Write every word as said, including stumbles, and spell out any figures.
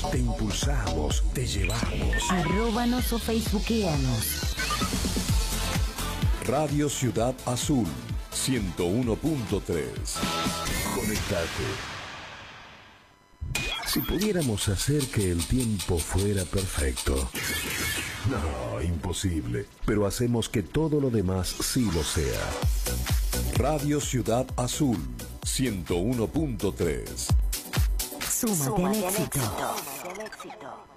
te impulsamos, te llevamos. Arróbanos o facebookeanos. Radio Ciudad Azul, ciento uno punto tres. Conectate. Si pudiéramos hacer que el tiempo fuera perfecto. No, imposible. Pero hacemos que todo lo demás sí lo sea. Radio Ciudad Azul, ciento uno punto tres. Súmate al éxito.